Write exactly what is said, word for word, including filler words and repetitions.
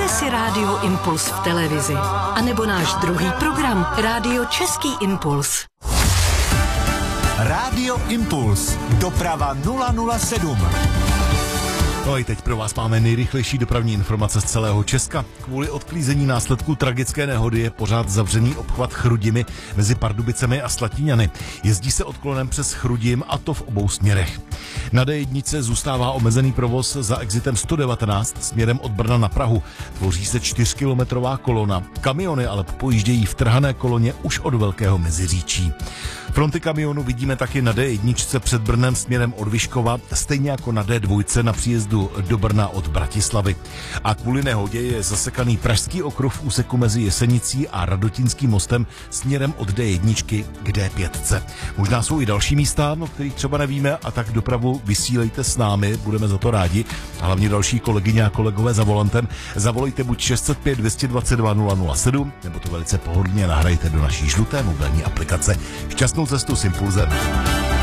si Rádio Impuls v televizi. A nebo náš druhý program Rádio Český Impuls. Rádio Impuls. Doprava nula nula sedm. No i teď pro vás máme nejrychlejší dopravní informace z celého Česka. Kvůli odklízení následků tragické nehody je pořád zavřený obchvat Chrudimi mezi Pardubicemi a Slatíňany. Jezdí se odklonem přes Chrudim a to v obou směrech. Na D jedna zůstává omezený provoz za exitem sto devatenáct směrem od Brna na Prahu. Tvoří se čtyřkilometrová kolona. Kamiony ale pojíždějí v trhané koloně už od Velkého Meziříčí. Fronty kamionů vidíme taky na D jedna před Brnem směrem od Vyškova, stejně jako na D dva na příjezdu do Brna od Bratislavy. A kvůli nehodě je zasekaný pražský okruh v úseku mezi Jesenicí a Radotínským mostem směrem od D jedna k D pět. Možná jsou i další místa, o kterých třeba nevíme, a tak dopravu vysílejte s námi, budeme za to rádi. A hlavně další kolegyně a kolegové za volantem. Zavolejte buď šest set pět dvě dva dva nula nula sedm, nebo to velice pohodlně nahrajte do naší žluté mobilní aplikace. Šťastnou cestu s Impulzem.